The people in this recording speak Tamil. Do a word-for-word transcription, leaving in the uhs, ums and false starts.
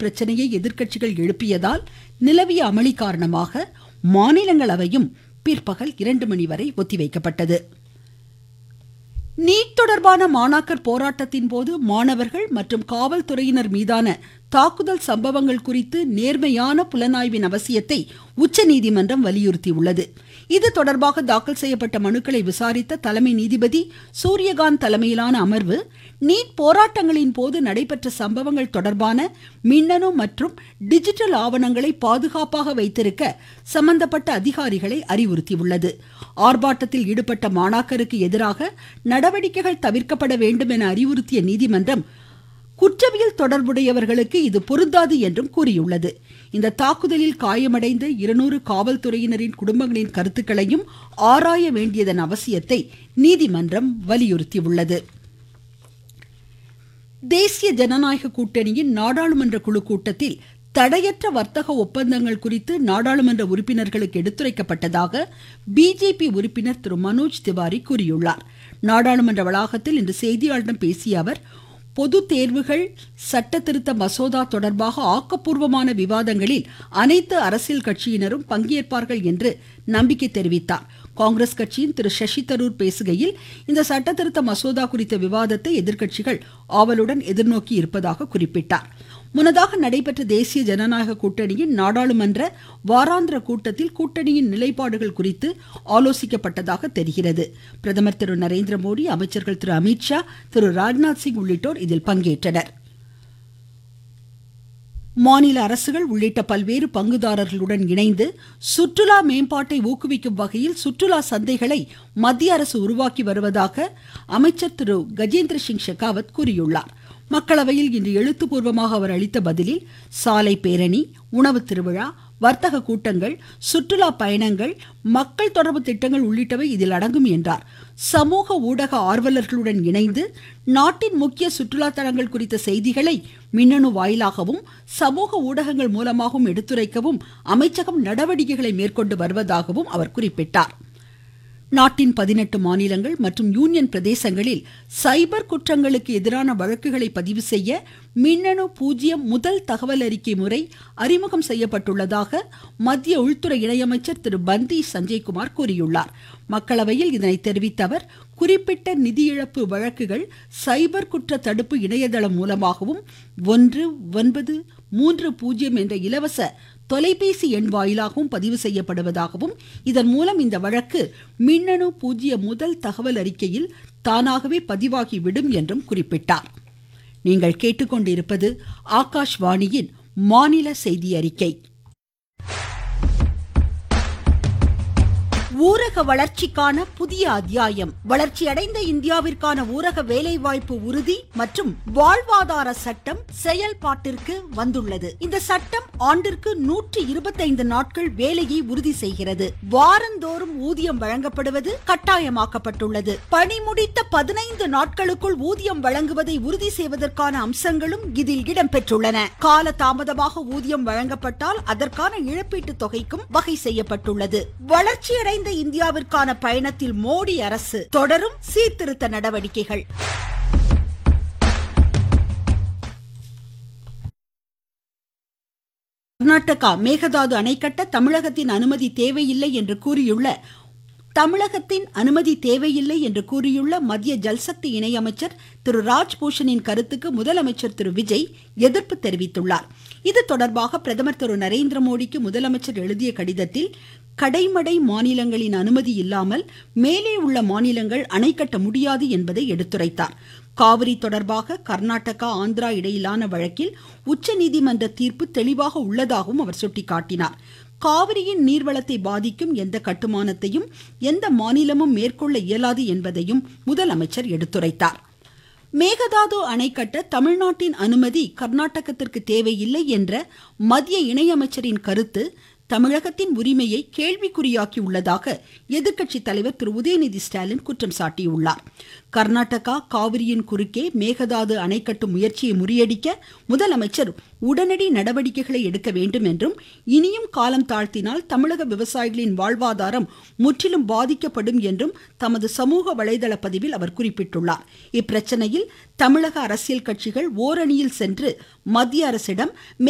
பிரச்சனையை எதிர்க்கட்சிகள் எழுப்பியதால் நிலவிய அமளி காரணமாக மாநிலங்களவையும் பிற்பகல் இரண்டு மணி வரை ஒத்திவைக்கப்பட்டது. நீட் தொடர்பான மாணாக்கர் போராட்டத்தின் போது மாணவர்கள் மற்றும் காவல்துறையினர் மீதான தாக்குதல் சம்பவங்கள் குறித்து நேர்மையான புலனாய்வின் அவசியத்தை உச்சநீதிமன்றம் வலியுறுத்தியுள்ளது. இது தொடர்பாக தாக்கல் செய்யப்பட்ட மனுக்களை விசாரித்த தலைமை நீதிபதி சூரியகாந்த் தலைமையிலான அமர்வு நீட் போராட்டங்களின் போது நடைபெற்ற சம்பவங்கள் தொடர்பான மின்னணு மற்றும் டிஜிட்டல் ஆவணங்களை பாதுகாப்பாக வைத்திருக்க சம்பந்தப்பட்ட அதிகாரிகளை அறிவுறுத்தியுள்ளது. ஆர்ப்பாட்டத்தில் ஈடுபட்ட மாணாக்கருக்கு எதிராக நடவடிக்கைகள் தவிர்க்கப்பட வேண்டும் என அறிவுறுத்திய நீதிமன்றம் குற்றவியல் தொடர்புடையவர்களுக்கு இது பொருந்தாது என்றும் கூறியுள்ளது. இந்த தாக்குதலில் காயமடைந்த இருநூறு காவல்துறையினரின் குடும்பங்களின் கருத்துக்களையும் ஆராய வேண்டியதன் அவசியத்தை நீதிமன்றம் வலியுறுத்தியுள்ளது. தேசிய ஜனநாயக கூட்டணியின் நாடாளுமன்ற குழு கூட்டத்தில் தடையற்ற வர்த்தக ஒப்பந்தங்கள் குறித்து நாடாளுமன்ற உறுப்பினர்களுக்கு எடுத்துரைக்கப்பட்டதாக பிஜேபி உறுப்பினர் திரு மனோஜ் திவாரி கூறியுள்ளார். நாடாளுமன்ற வளாகத்தில் இன்று செய்தியாளர்களிடம் பேசிய அவர், பொது தேர்வுகள் சட்ட திருத்த மசோதா தொடர்பாக ஆக்கப்பூர்வமான விவாதங்களில் அனைத்து அரசியல் கட்சியினரும் பங்கேற்பார்கள் என்று நம்பிக்கை தெரிவித்தார். காங்கிரஸ் கட்சியின் திரு சசி தரூர் பேசுகையில், இந்த சட்ட திருத்த மசோதா குறித்த விவாதத்தை எதிர்க்கட்சிகள் ஆவலுடன் எதிர்நோக்கி இருப்பதாக குறிப்பிட்டார். முன்னதாக நடைபெற்ற தேசிய ஜனநாயக கூட்டணியின் நாடாளுமன்ற வாராந்திர கூட்டத்தில் கூட்டணியின் நிலைப்பாடுகள் குறித்து ஆலோசிக்கப்பட்டதாக தெரிகிறது. பிரதமர் திரு நரேந்திர மோடி, அமைச்சர்கள் திரு அமித்ஷா, திரு ராஜ்நாத் சிங் உள்ளிட்டோர் இதில் பங்கேற்றனர். மாநில அரசுகள் உள்ளிட்ட பல்வேறு பங்குதாரர்களுடன் இணைந்து சுற்றுலா மேம்பாட்டை ஊக்குவிக்கும் வகையில் சுற்றுலா சந்தைகளை மத்திய அரசு உருவாக்கி வருவதாக அமைச்சர் திரு கஜேந்திர சிங் ஷெகாவத் கூறியுள்ளார். மக்களவையில் இன்று எழுத்துப்பூர்வமாக அவர் அளித்த பதிலில், சாலை பேரணி, உணவு திருவிழா, வர்த்தக கூட்டங்கள், சுற்றுலா பயணங்கள், மக்கள் தொடர்பு திட்டங்கள் உள்ளிட்டவை இதில் அடங்கும் என்றார். சமூக ஊடக ஆர்வலர்களுடன் இணைந்து நாட்டின் முக்கிய சுற்றுலா தலங்கள் குறித்த செய்திகளை மின்னணு வாயிலாகவும் சமூக ஊடகங்கள் மூலமாகவும் எடுத்துரைக்கவும் அமைச்சகம் நடவடிக்கைகளை மேற்கொண்டு வருவதாகவும் அவர் குறிப்பிட்டார். நாட்டின் பதினெட்டு மாநிலங்கள் மற்றும் யூனியன் பிரதேசங்களில் சைபர் குற்றங்களுக்கு எதிரான வழக்குகளை பதிவு செய்ய மின்னணு பூஜ்ஜியம் முதல் தகவல் அறிக்கை முறை அறிமுகம் செய்யப்பட்டுள்ளதாக மத்திய உள்துறை இணையமைச்சர் திரு பந்தி சஞ்சய்குமார் கூறியுள்ளார். மக்களவையில் இதனை தெரிவித்த அவர், குறிப்பிட்ட நிதி இழப்பு வழக்குகள் சைபர் குற்ற தடுப்பு இணையதளம் மூலமாகவும் ஒன்று ஒன்பது மூன்று பூஜ்ஜியம் என்ற இலவச தொலைபேசி எண் வாயிலாகவும் பதிவு செய்யப்படுவதாகவும், இதன் மூலம் இந்த வழக்கு மின்னணு பூஜ்ஜிய முதல் தகவல் அறிக்கையில் தானாகவே பதிவாகிவிடும் என்றும் குறிப்பிட்டார். நீங்கள் கேட்டுக்கொண்டிருப்பது ஆகாஷ்வாணியின் மாநில செய்தி அறிக்கை. ஊரக வளர்ச்சிக்கான புதிய அத்தியாயம். வளர்ச்சியடைந்த இந்தியாவிற்கான ஊரக வேலைவாய்ப்பு உறுதி மற்றும் வாழ்வாதார சட்டம் செயல்பாட்டிற்கு வந்துள்ளது. இந்த சட்டம் ஆண்டிற்கு நூற்றி இருபத்தைந்து நாட்கள் வேலையை உறுதி செய்கிறது. வாரந்தோறும் ஊதியம் வழங்கப்படுவது கட்டாயமாக்கப்பட்டுள்ளது. பணி முடித்த பதினைந்து நாட்களுக்குள் ஊதியம் வழங்குவதை உறுதி செய்வதற்கான அம்சங்களும் இதில் இடம்பெற்றுள்ளன. கால தாமதமாக ஊதியம் வழங்கப்பட்டால் அதற்கான இழப்பீட்டு தொகைக்கும் வகை செய்யப்பட்டுள்ளது. வளர்ச்சியடைந்த இந்தியாவிற்கான பயணத்தில் மோடி அரசு தொடரும் சீர்திருத்த நடவடிக்கைகள். கர்நாடகா மேகதாது அணை கட்ட தமிழகத்தின் அனுமதி தேவையில்லை என்று கூறியுள்ள தமிழகத்தின் அனுமதி தேவையில்லை என்று கூறியுள்ள மத்திய ஜல்சக்தி இணையமைச்சர் திரு ராஜ்பூஷனின் கருத்துக்கு முதலமைச்சர் திரு விஜய் எதிர்ப்பு தெரிவித்துள்ளார். இது தொடர்பாக பிரதமர் திரு நரேந்திர மோடிக்கு முதலமைச்சர் எழுதிய கடிதத்தில், கடைமடை மாநிலங்களின் அனுமதி இல்லாமல் மேலே உள்ள மாநிலங்கள் அணை கட்ட முடியாது என்பதை எடுத்துரைத்தார். காவிரி தொடர்பாக கர்நாடகா, ஆந்திரா இடையிலான வழக்கில் உச்சநீதிமன்ற தீர்ப்பு தெளிவாக உள்ளதாகவும் அவர் சுட்டிக்காட்டினார். காவிரியின் நீர்வளத்தை பாதிக்கும் எந்த கட்டுமானத்தையும் எந்த மாநிலமும் மேற்கொள்ள இயலாது என்பதையும் முதலமைச்சர் எடுத்துரைத்தார். மேகதாது அணை கட்ட தமிழ்நாட்டின் அனுமதி கர்நாடகத்திற்கு தேவையில்லை என்ற மத்திய இணையமைச்சரின் கருத்து தமிழகத்தின் உரிமையை கேள்விக்குறியாக்கி உள்ளதாக எதிர்க்கட்சி தலைவர் திரு உதயநிதி ஸ்டாலின் குற்றம் சாட்டியுள்ளார். கர்நாடகா காவிரியின் குறுக்கே மேகதாது அணை கட்டும் முயற்சியை முறியடிக்க முதலமைச்சர் உடனடி நடவடிக்கைகளை எடுக்க வேண்டும் என்றும், இனியும் காலம் தாழ்த்தினால் தமிழக விவசாயிகளின் வாழ்வாதாரம் முற்றிலும் பாதிக்கப்படும் என்றும் தமது சமூக வலைதள பதிவில் அவர் குறிப்பிட்டுள்ளார். இப்பிரச்சனையில் தமிழக அரசியல் கட்சிகள் ஓரணியில் சென்று மத்திய அரசிடம்